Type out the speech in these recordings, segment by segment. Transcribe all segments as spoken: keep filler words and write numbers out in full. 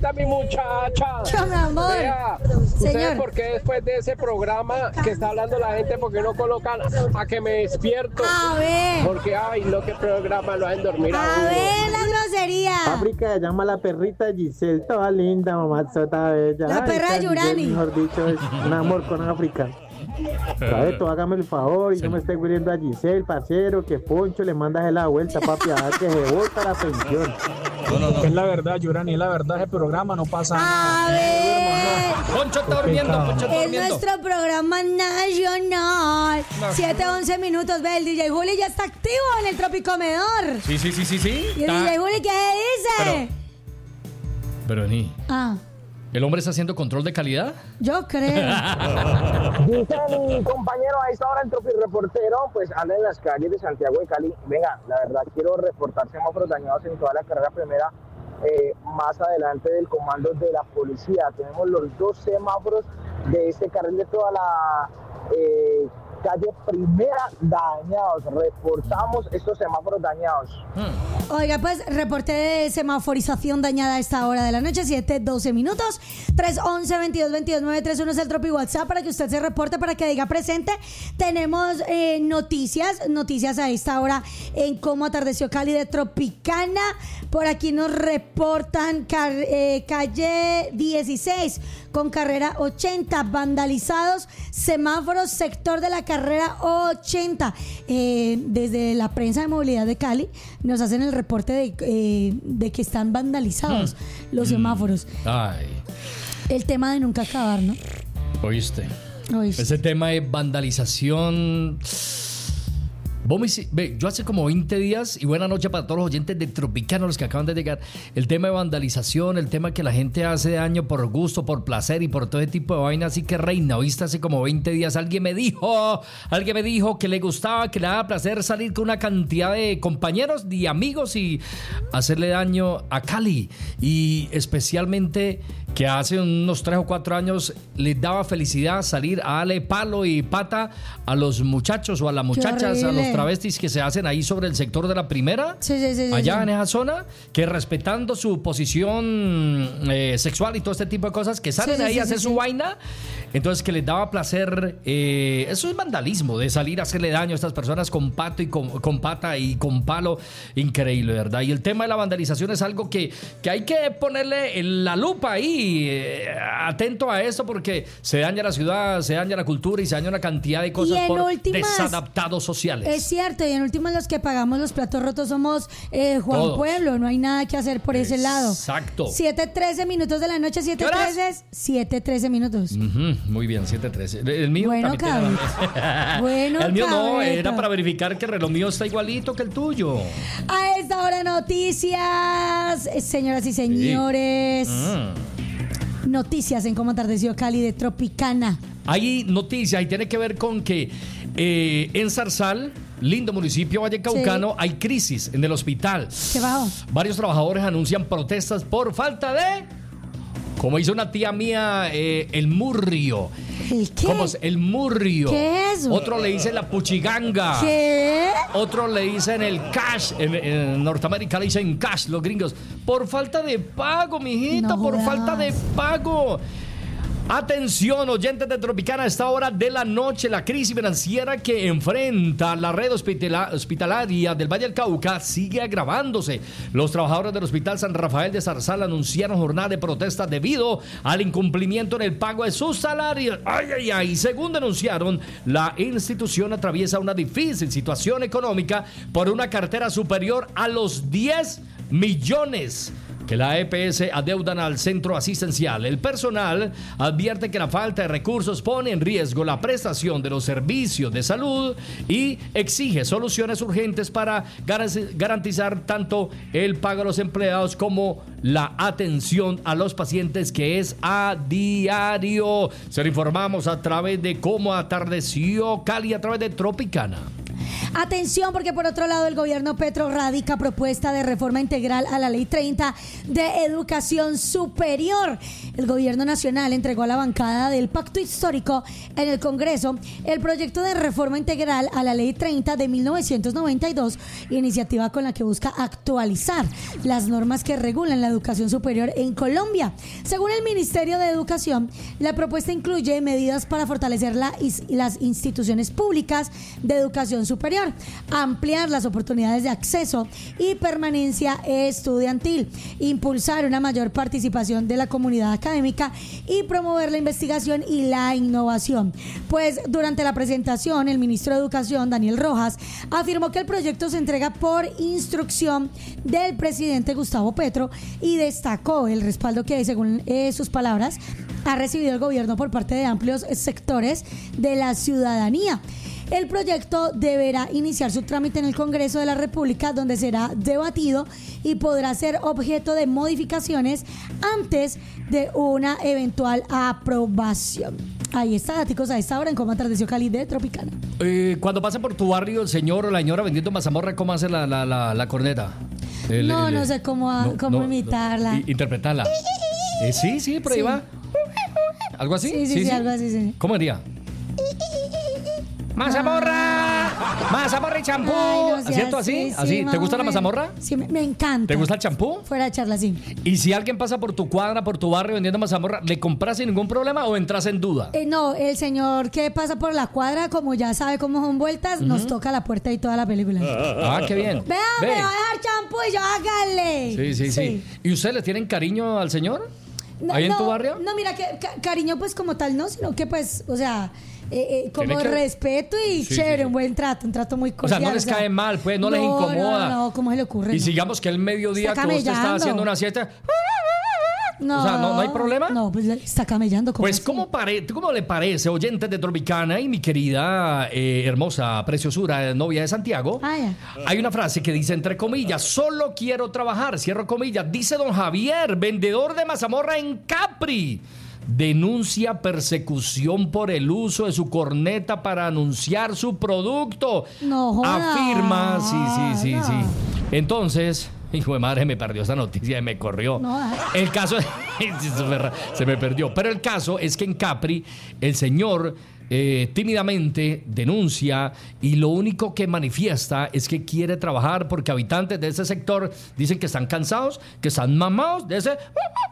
linda, mi muchacha. Yo, mi amor. Vea, ¿ustedes por qué después de ese programa que está hablando la gente, por qué no colocan a que me despierto? A ver. Porque, ay, lo que programa lo hacen dormir a, a uno. ver, la grosería. África llama a la perrita Giselle, toda linda, mamazota bella. La Ay, perra esta Yurani. Giselle, mejor dicho, es un amor con África. ¿Sabe? Tú hágame el favor y sí. No me esté huiriendo a Giselle, parcero, que Poncho le mandas la vuelta, papi, a ver que se bota la pensión. No, no, no. Es la verdad, Yurani, es la verdad, ese programa no pasa nada. A ver. Poncho está durmiendo, Poncho está es durmiendo. nuestro programa nacional. No. siete once minutos. Ve, el D J Juli ya está activo en el Tropicomedor. Sí, sí, sí, sí, sí. ¿Y el está... D J Juli qué dice? Pero, pero ni. Ah. ¿El hombre está haciendo control de calidad? Yo creo. Dice mi compañero a esta hora, el Tropi Reportero, pues anda en las calles de Santiago de Cali. Venga, la verdad quiero reportar semáforos dañados en toda la carrera primera, eh, más adelante del comando de la policía. Tenemos los dos semáforos de este carril de toda la eh, calle primera dañados. Reportamos estos semáforos dañados. Hmm. Oiga, pues reporte de semaforización dañada a esta hora de la noche, siete doce minutos. tres once, veintidós veintidós, nueve tres uno es el Tropi WhatsApp para que usted se reporte, para que diga presente. Tenemos eh, noticias, noticias a esta hora en cómo atardeció Cali de Tropicana. Por aquí nos reportan car- eh, calle dieciséis con carrera ochenta, vandalizados semáforos, sector de la carrera ochenta. Eh, desde la prensa de movilidad de Cali nos hacen el reporte de, eh, de que están vandalizados mm. los semáforos. Ay. El tema de nunca acabar, ¿no? ¿Oíste? ¿Oíste? Ese tema de vandalización... Vos me, ve, yo hace como veinte días, y buena noche para todos los oyentes de Tropicana, los que acaban de llegar, el tema de vandalización, el tema que la gente hace daño por gusto, por placer y por todo ese tipo de vaina, así que reina, ¿oíste? Hace como veinte días alguien me dijo, alguien me dijo que le gustaba, que le daba placer salir con una cantidad de compañeros y amigos y hacerle daño a Cali, y especialmente que hace unos tres o cuatro años les daba felicidad salir a darle palo y pata a los muchachos o a las muchachas, a los travestis que se hacen ahí sobre el sector de la primera, sí, sí, sí, allá sí. en esa zona, que respetando su posición eh, sexual y todo este tipo de cosas, que salen sí, ahí sí, a hacer sí, su sí. vaina, entonces que les daba placer, eh, eso es vandalismo, de salir a hacerle daño a estas personas con pato y con, con pata y con palo, increíble, ¿verdad? Y el tema de la vandalización es algo que, que hay que ponerle la lupa ahí, eh, atento a esto, porque se daña la ciudad, se daña la cultura y se daña una cantidad de cosas por últimas, desadaptados sociales. Es cierto, y en últimas los que pagamos los platos rotos somos eh, Juan Todos. Pueblo, no hay nada que hacer por ese lado. Exacto. siete trece minutos de la noche, siete trece, siete trece minutos. Uh-huh, muy bien, siete trece. El mío bueno, también tiene bueno, el mío cabrito. No, era para verificar que el reloj mío está igualito que el tuyo. A esta hora noticias, señoras y señores. Sí. Mm. Noticias en cómo atardeció Cali de Tropicana. Hay noticias y tiene que ver con que eh, en Zarzal, lindo municipio vallecaucano, sí. hay crisis en el hospital. ¿Qué bajo? Varios trabajadores anuncian protestas por falta de, como hizo una tía mía, eh, el murrio. ¿El qué? ¿Cómo es? El murrio. ¿Qué es eso? Otro le dice la puchiganga. ¿Qué? Otro le dicen el cash. En, en Norteamérica le dicen cash los gringos. Por falta de pago, mijita, no por falta de pago. Atención, oyentes de Tropicana, a esta hora de la noche, la crisis financiera que enfrenta la red hospitala- hospitalaria del Valle del Cauca sigue agravándose. Los trabajadores del Hospital San Rafael de Zarzal anunciaron jornada de protesta debido al incumplimiento en el pago de sus salarios. Ay, ay, ay. Según denunciaron, la institución atraviesa una difícil situación económica por una cartera superior a los diez millones que la E P S adeudan al centro asistencial. El personal advierte que la falta de recursos pone en riesgo la prestación de los servicios de salud y exige soluciones urgentes para garantizar tanto el pago a los empleados como la atención a los pacientes, que es a diario. Se lo informamos a través de cómo atardeció Cali, a través de Tropicana. Atención, porque por otro lado el gobierno Petro radica propuesta de reforma integral a la Ley treinta de Educación Superior. El gobierno nacional entregó a la bancada del Pacto Histórico en el Congreso el proyecto de reforma integral a la Ley treinta de mil novecientos noventa y dos, iniciativa con la que busca actualizar las normas que regulan la educación superior en Colombia. Según el Ministerio de Educación, la propuesta incluye medidas para fortalecer la, las instituciones públicas de educación superior, ampliar las oportunidades de acceso y permanencia estudiantil, impulsar una mayor participación de la comunidad académica y promover la investigación y la innovación. Pues durante la presentación, el ministro de Educación, Daniel Rojas, afirmó que el proyecto se entrega por instrucción del presidente Gustavo Petro y destacó el respaldo que, según eh, sus palabras, ha recibido el gobierno por parte de amplios sectores de la ciudadanía. El proyecto deberá iniciar su trámite en el Congreso de la República, donde será debatido y podrá ser objeto de modificaciones antes de una eventual aprobación. Ahí está, daticos a esta hora en Cómo Atardeció Cali de Tropicana. Eh, cuando pasa por tu barrio el señor o la señora vendiendo mazamorra, ¿cómo hace la, la, la, la corneta? El, no, el, no sé cómo, no, cómo no, imitarla. No, interpretarla. Eh, sí, sí, por ahí sí. va. ¿Algo así? Sí, sí, sí, sí, algo así, sí. ¿Cómo diría? ¡Mazamorra! ¡Mazamorra y champú! Ay, no, ¿cierto? ¿Así? Sí, ¿Así? sí, ¿Te gusta la mazamorra? Sí, me, me encanta. ¿Te gusta el champú? Fuera de charla, sí. ¿Y si alguien pasa por tu cuadra, por tu barrio vendiendo mazamorra, ¿le compras sin ningún problema o entras en duda? Eh, no, el señor que pasa por la cuadra, como ya sabe cómo son vueltas, uh-huh. nos toca la puerta y toda la película. Ah, qué bien. Vea, Ve. me va a dejar champú y yo hágale. Sí, sí, sí, sí. ¿Y ustedes le tienen cariño al señor? No, ¿Ahí no, en tu barrio? No, mira, que ca- cariño pues como tal no, sino que pues, o sea... Eh, eh, como que... respeto y sí, chévere, sí, sí. un buen trato, un trato muy cordial. O sea, no les o sea, cae mal, pues, no, no les incomoda. No, no, ¿cómo se le ocurre? Y no. sigamos que el mediodía que usted está haciendo una siesta... No, o sea, ¿no, ¿no hay problema? No, pues está camellando. ¿Cómo pues, ¿cómo, pare, ¿cómo le parece, oyentes de Tropicana y mi querida, eh, hermosa preciosura, novia de Santiago? Ah, ya. Hay una frase que dice, entre comillas, solo quiero trabajar, cierro comillas, dice don Javier, vendedor de mazamorra en Capri. Denuncia persecución por el uso de su corneta para anunciar su producto. No joda. Afirma, sí, sí, sí, no. sí. Entonces, hijo de madre, me perdió esa noticia y me corrió. No. El caso se me perdió. Pero el caso es que en Capri el señor eh, tímidamente denuncia y lo único que manifiesta es que quiere trabajar porque habitantes de ese sector dicen que están cansados, que están mamados de ese...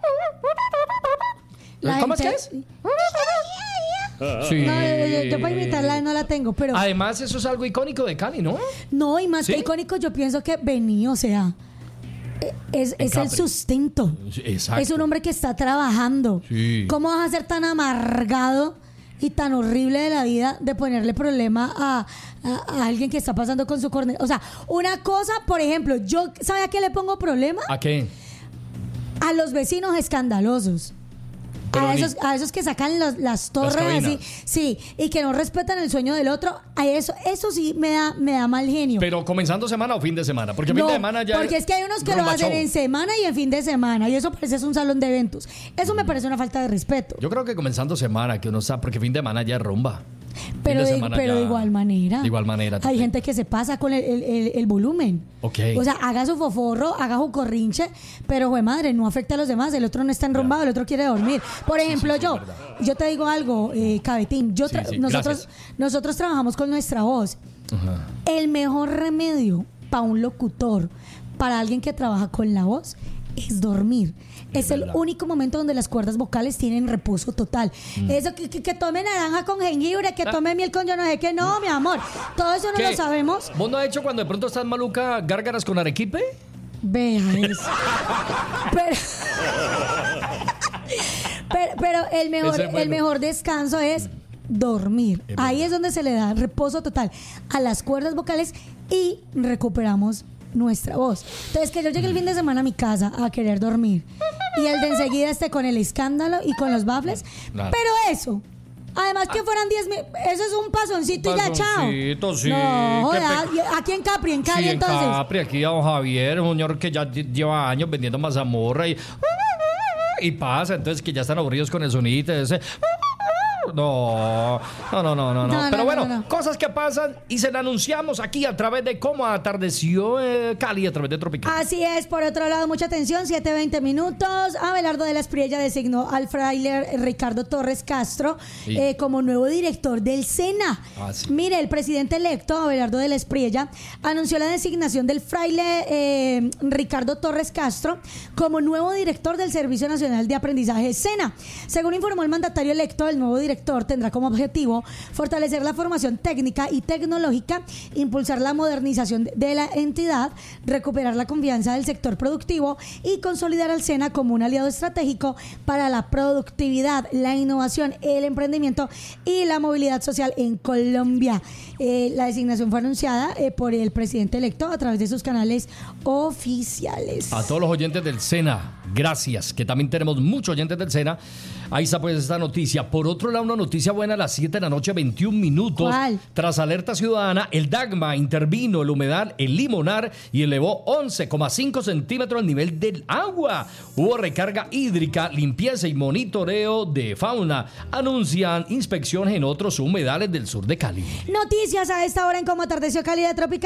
La ¿Cómo gente... es que es? Sí. No, yo, yo para imitarla no la tengo, pero... Además, eso es algo icónico de Cali, ¿no? No, y más ¿Sí? que icónico, yo pienso que vení, o sea... Es, es el sustento. Exacto. Es un hombre que está trabajando. Sí. ¿Cómo vas a ser tan amargado y tan horrible de la vida de ponerle problema a, a, a alguien que está pasando con su corneta? O sea, una cosa, por ejemplo, yo, ¿sabe a qué le pongo problema? ¿A qué? A los vecinos escandalosos. A esos, a esos que sacan los, las torres las así, sí, y que no respetan el sueño del otro, a eso, eso sí me da, me da mal genio. Pero comenzando semana o fin de semana, porque no, fin de semana ya. Porque es que hay unos que lo hacen en semana y en fin de semana, y eso parece es un salón de eventos. Eso me parece una falta de respeto. Yo creo que comenzando semana, que uno sabe, porque fin de semana ya es rumba. Pero, de, de pero de igual manera. De igual manera. Hay gente que se pasa con el, el, el, el volumen. Okay. O sea, haga su foforro, haga su corrinche, pero, güey, madre, no afecta a los demás. El otro no está enrumbado, el otro quiere dormir. Por ejemplo, sí, sí, yo, yo te digo algo, eh, Cabetín. Yo tra- sí, sí. Nosotros, nosotros trabajamos con nuestra voz. Uh-huh. El mejor remedio para un locutor, para alguien que trabaja con la voz, es dormir. Es, es el único momento donde las cuerdas vocales tienen reposo total. Mm. Eso que, que, que tome naranja con jengibre, que tome miel con yo no sé qué, no, mi amor. Todo eso no ¿Qué? Lo sabemos. ¿Vos no has hecho cuando de pronto estás maluca gárgaras con arequipe? Vea eso. pero, pero, pero el mejor, es bueno. el mejor descanso es dormir. Es Ahí es donde se le da reposo total a las cuerdas vocales y recuperamos nuestra voz. Entonces, que yo llegue el fin de semana a mi casa a querer dormir y el de enseguida esté con el escándalo y con los bafles, claro. Pero eso, además que fueran diez mil, eso es un pasoncito, pasoncito y ya, chao. Sí. No, joda, pe... aquí en Capri, en Cali, sí, entonces. En Capri, aquí a don Javier, un señor que ya lleva años vendiendo mazamorra y, y pasa, entonces que ya están aburridos con el sonidito ese. director. No, no, no, no, no. No, Pero no, bueno, no, no. cosas que pasan y se las anunciamos aquí a través de cómo atardeció eh, Cali, a través de Tropical. Así es, por otro lado, mucha atención, siete veinte minutos. Abelardo de la Espriella designó al fraile Ricardo Torres Castro Sí. eh, como nuevo director del SENA. Ah, sí. Mire, el presidente electo, Abelardo de la Espriella, anunció la designación del fraile eh, Ricardo Torres Castro como nuevo director del Servicio Nacional de Aprendizaje SENA. Según informó el mandatario electo, el nuevo director tendrá como objetivo fortalecer la formación técnica y tecnológica, impulsar la modernización de la entidad, recuperar la confianza del sector productivo y consolidar al SENA como un aliado estratégico para la productividad, la innovación, el emprendimiento y la movilidad social en Colombia. Eh, la designación fue anunciada eh, por el presidente electo a través de sus canales oficiales. A todos los oyentes del SENA, gracias, que también tenemos muchos oyentes del SENA. Ahí está pues esta noticia. Por otro lado, una noticia buena a las siete de la noche, veintiún minutos. ¿Cuál? Tras alerta ciudadana, el Dagma intervino el humedal, el Limonar, y elevó once coma cinco centímetros el nivel del agua. Hubo recarga hídrica, limpieza y monitoreo de fauna. Anuncian inspecciones en otros humedales del sur de Cali. Noticias a esta hora en Cómo Atardeció Cali de Tropical.